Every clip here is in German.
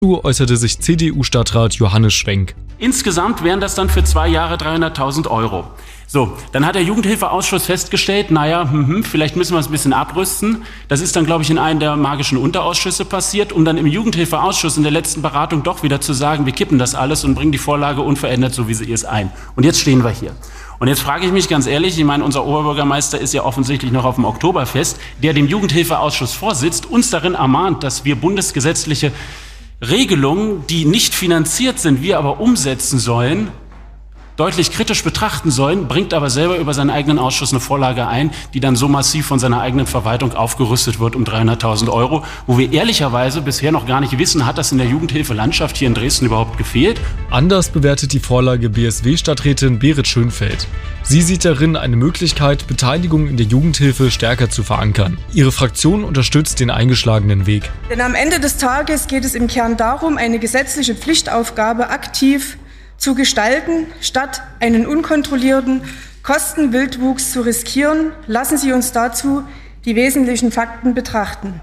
Äußerte sich CDU-Stadtrat Johannes Schwenk. Insgesamt wären das dann für 2 Jahre 300.000 Euro. So, dann hat der Jugendhilfeausschuss festgestellt, vielleicht müssen wir es ein bisschen abrüsten. Das ist dann, glaube ich, in einem der magischen Unterausschüsse passiert, um dann im Jugendhilfeausschuss in der letzten Beratung doch wieder zu sagen, wir kippen das alles und bringen die Vorlage unverändert, so wie sie ist, ein. Und jetzt stehen wir hier. Und jetzt frage ich mich ganz ehrlich, ich meine, unser Oberbürgermeister ist ja offensichtlich noch auf dem Oktoberfest, der dem Jugendhilfeausschuss vorsitzt, uns darin ermahnt, dass wir bundesgesetzliche Regelungen, die nicht finanziert sind, wir aber umsetzen sollen, deutlich kritisch betrachten sollen, bringt aber selber über seinen eigenen Ausschuss eine Vorlage ein, die dann so massiv von seiner eigenen Verwaltung aufgerüstet wird um 300.000 Euro, wo wir ehrlicherweise bisher noch gar nicht wissen, hat das in der Jugendhilfelandschaft hier in Dresden überhaupt gefehlt? Anders bewertet die Vorlage BSW-Stadträtin Berit Schönfeld. Sie sieht darin eine Möglichkeit, Beteiligung in der Jugendhilfe stärker zu verankern. Ihre Fraktion unterstützt den eingeschlagenen Weg. Denn am Ende des Tages geht es im Kern darum, eine gesetzliche Pflichtaufgabe aktiv zu gestalten, statt einen unkontrollierten Kostenwildwuchs zu riskieren. Lassen Sie uns dazu die wesentlichen Fakten betrachten.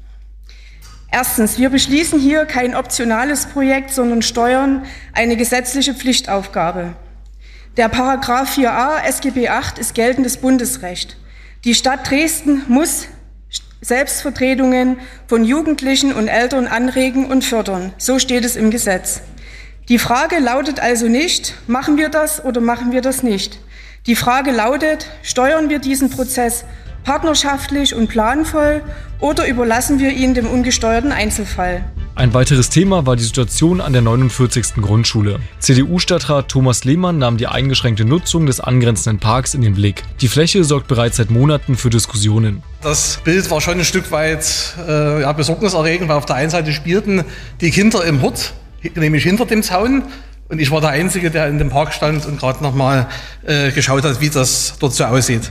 Erstens, wir beschließen hier kein optionales Projekt, sondern steuern eine gesetzliche Pflichtaufgabe. Der Paragraph 4a SGB 8 ist geltendes Bundesrecht. Die Stadt Dresden muss Selbstvertretungen von Jugendlichen und Eltern anregen und fördern. So steht es im Gesetz. Die Frage lautet also nicht, machen wir das oder machen wir das nicht. Die Frage lautet, steuern wir diesen Prozess partnerschaftlich und planvoll oder überlassen wir ihn dem ungesteuerten Einzelfall? Ein weiteres Thema war die Situation an der 49. Grundschule. CDU-Stadtrat Thomas Lehmann nahm die eingeschränkte Nutzung des angrenzenden Parks in den Blick. Die Fläche sorgt bereits seit Monaten für Diskussionen. Das Bild war schon ein Stück weit besorgniserregend, weil auf der einen Seite spielten die Kinder im Hort, nämlich hinter dem Zaun. Und ich war der Einzige, der in dem Park stand und gerade noch mal geschaut hat, wie das dort so aussieht.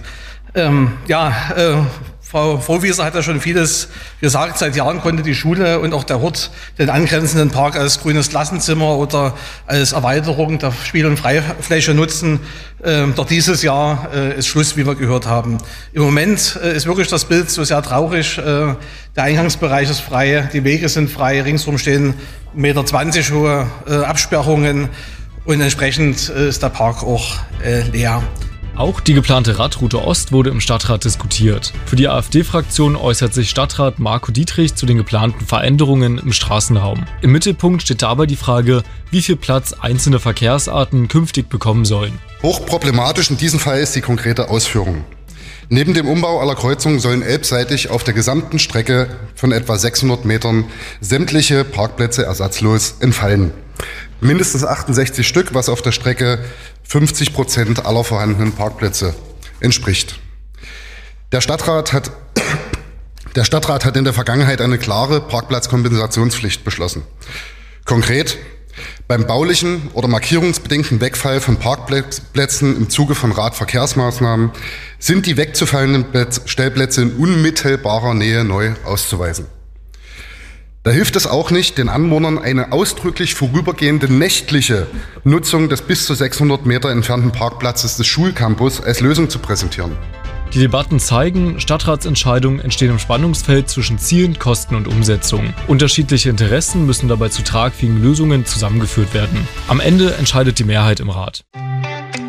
Frau Frohwieser hat ja schon vieles gesagt. Seit Jahren konnte die Schule und auch der Hort den angrenzenden Park als grünes Klassenzimmer oder als Erweiterung der Spiel- und Freifläche nutzen. Doch dieses Jahr ist Schluss, wie wir gehört haben. Im Moment ist wirklich das Bild so sehr traurig. Der Eingangsbereich ist frei, die Wege sind frei, ringsherum stehen 1,20 Meter hohe Absperrungen und entsprechend ist der Park auch leer. Auch die geplante Radroute Ost wurde im Stadtrat diskutiert. Für die AfD-Fraktion äußert sich Stadtrat Marco Dietrich zu den geplanten Veränderungen im Straßenraum. Im Mittelpunkt steht dabei die Frage, wie viel Platz einzelne Verkehrsarten künftig bekommen sollen. Hochproblematisch in diesem Fall ist die konkrete Ausführung. Neben dem Umbau aller Kreuzungen sollen elbseitig auf der gesamten Strecke von etwa 600 Metern sämtliche Parkplätze ersatzlos entfallen. Mindestens 68 Stück, was auf der Strecke 50% aller vorhandenen Parkplätze entspricht. Der Stadtrat hat in der Vergangenheit eine klare Parkplatzkompensationspflicht beschlossen. Konkret, beim baulichen oder markierungsbedingten Wegfall von Parkplätzen im Zuge von Radverkehrsmaßnahmen sind die wegzufallenden Stellplätze in unmittelbarer Nähe neu auszuweisen. Da hilft es auch nicht, den Anwohnern eine ausdrücklich vorübergehende nächtliche Nutzung des bis zu 600 Meter entfernten Parkplatzes des Schulcampus als Lösung zu präsentieren. Die Debatten zeigen, Stadtratsentscheidungen entstehen im Spannungsfeld zwischen Zielen, Kosten und Umsetzung. Unterschiedliche Interessen müssen dabei zu tragfähigen Lösungen zusammengeführt werden. Am Ende entscheidet die Mehrheit im Rat.